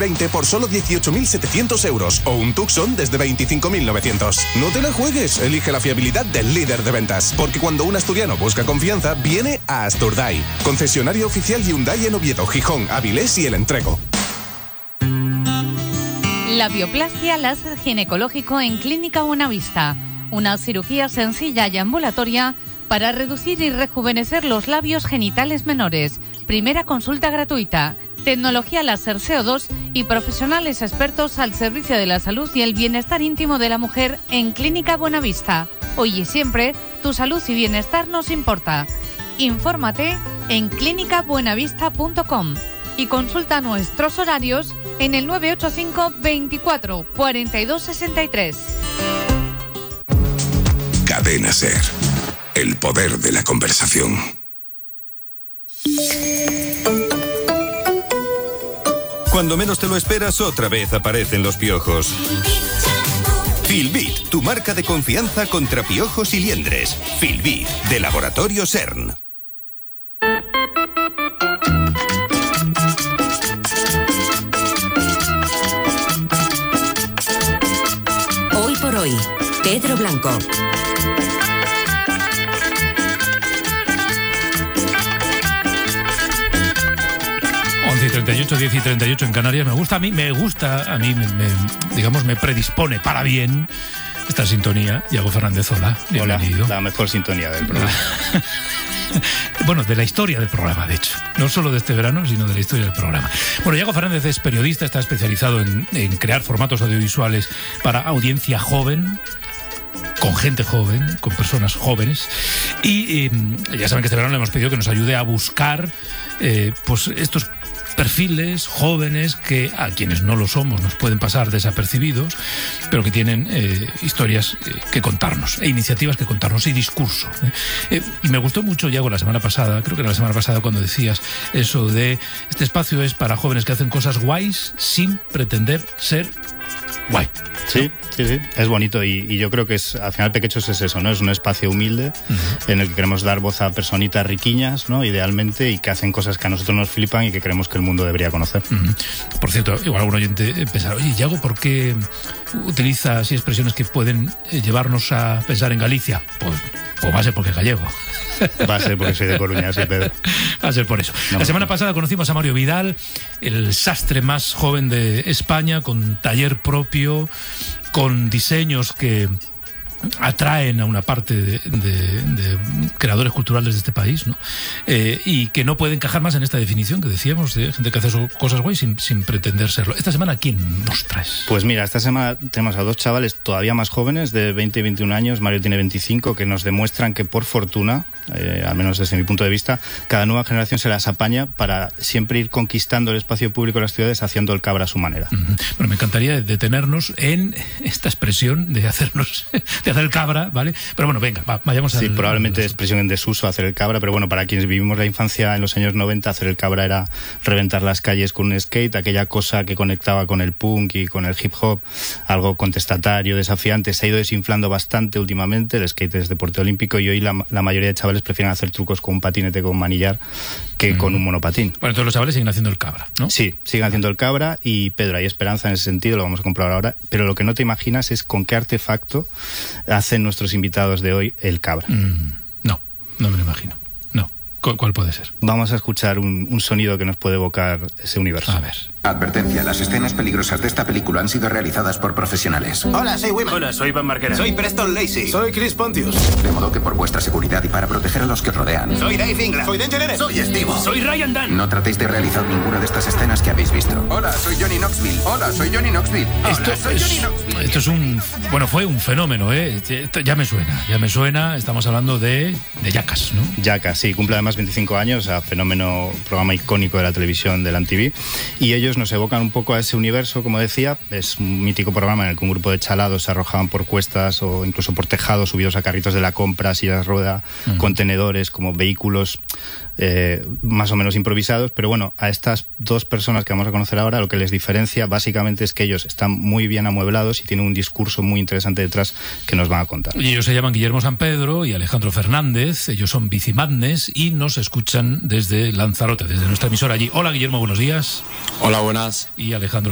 2020 por solo 18.700 euros o un Tucson desde 25.900. No te la juegues, elige la fiabilidad del líder de ventas, porque cuando un asturiano busca confianza, viene a Asturday, concesionario oficial Hyundai en Oviedo, Gijón, Avilés y El Entrego. Labioplastia láser ginecológico en Clínica Buenavista. Una cirugía sencilla y ambulatoria para reducir y rejuvenecer los labios genitales menores. Primera consulta gratuita. Tecnología láser CO2 y profesionales expertos al servicio de la salud y el bienestar íntimo de la mujer en Clínica Buenavista. Hoy y siempre, tu salud y bienestar nos importa. Infórmate en clínicabuenavista.com y consulta nuestros horarios en el 985 24 42 63. Cadena SER. El poder de la conversación. Cuando menos te lo esperas, otra vez aparecen los piojos. Filbit, tu marca de confianza contra piojos y liendres. Filbit, de Laboratorio CERN. Hoy por hoy, Pedro Blanco. 11:38, 10:38 en Canarias. Me predispone para bien esta sintonía. Iago Fernández, hola, bienvenido. Hola, la mejor sintonía del programa. Bueno, de la historia del programa, de hecho. No solo de este verano, sino de la historia del programa. Bueno, Iago Fernández es periodista, está especializado en crear formatos audiovisuales para audiencia joven, con gente joven, con personas jóvenes. Y ya saben que este verano le hemos pedido que nos ayude a buscar pues estos perfiles jóvenes que a quienes no lo somos nos pueden pasar desapercibidos, pero que tienen historias que contarnos, e iniciativas que contarnos, y discurso. Y me gustó mucho, Iago, la semana pasada, creo que era la semana pasada, cuando decías eso de este espacio es para jóvenes que hacen cosas guays sin pretender ser guay. Sí, es bonito y yo creo que al final Pequechos es eso, ¿no? Es un espacio humilde en el que queremos dar voz a personitas riquiñas, ¿no? Idealmente, y que hacen cosas que a nosotros nos flipan y que creemos que el mundo debería conocer. Por cierto, igual algún oyente pensará, oye, Iago, ¿por qué utiliza así expresiones que pueden llevarnos a pensar en Galicia? Pues va a ser porque es gallego. Va a ser porque soy de Coruña, sí, Pedro. Va a ser por eso. La semana pasada conocimos a Mario Vidal, el sastre más joven de España, con taller propio, con diseños que atraen a una parte de creadores culturales de este país, ¿no? Y que no pueden encajar más en esta definición que decíamos de gente que hace cosas guay sin pretender serlo. Esta semana, ¿quién nos traes? Pues mira, esta semana tenemos a dos chavales todavía más jóvenes, de 20 y 21 años, Mario tiene 25, que nos demuestran que por fortuna, al menos desde mi punto de vista, cada nueva generación se las apaña para siempre ir conquistando el espacio público de las ciudades haciendo el cabra a su manera. Bueno, me encantaría detenernos en esta expresión de hacer el cabra, ¿vale? Pero bueno, venga, vayamos a... Sí, probablemente expresión en desuso, hacer el cabra, pero bueno, para quienes vivimos la infancia en los años 90, hacer el cabra era reventar las calles con un skate, aquella cosa que conectaba con el punk y con el hip hop, algo contestatario, desafiante. Se ha ido desinflando bastante últimamente, el skate es deporte olímpico, y hoy la mayoría de chavales prefieren hacer trucos con un patinete con manillar que con un monopatín. Bueno, entonces los chavales siguen haciendo el cabra, ¿no? Sí, siguen haciendo el cabra, y Pedro, hay esperanza en ese sentido, lo vamos a comprobar ahora, pero lo que no te imaginas es con qué artefacto hacen nuestros invitados de hoy el cabra. No me lo imagino. No. ¿Cuál puede ser? Vamos a escuchar un sonido que nos puede evocar ese universo. A ver. Advertencia, las escenas peligrosas de esta película han sido realizadas por profesionales. Hola, soy Wiman. Hola, soy Van Marquera. Soy Preston Lacey. Soy Chris Pontius. De modo que por vuestra seguridad y para proteger a los que os rodean, Soy Dave Inglass. Soy Danger Eren. Soy Steve. Soy Ryan Dunn. no tratéis de realizar ninguna de estas escenas que habéis visto. Hola, soy Johnny Knoxville. Hola, soy Johnny Knoxville. Esto es fue un fenómeno, ¿eh? Esto ya me suena. Estamos hablando de Jackass, ¿no? Jackass, sí, cumple además 25 años, fenómeno, programa icónico de la televisión, de la MTV, y ellos nos evocan un poco a ese universo, como decía. Es un mítico programa en el que un grupo de chalados se arrojaban por cuestas o incluso por tejados, subidos a carritos de la compra, sillas de rueda, contenedores, como vehículos más o menos improvisados. Pero bueno, a estas dos personas que vamos a conocer ahora, lo que les diferencia básicamente es que ellos están muy bien amueblados y tienen un discurso muy interesante detrás que nos van a contar. Y ellos se llaman Guillermo San Pedro y Alejandro Fernández. Ellos son Bici Madness y nos escuchan desde Lanzarote, desde nuestra emisora allí. Hola, Guillermo, buenos días. Hola, buenas. Y Alejandro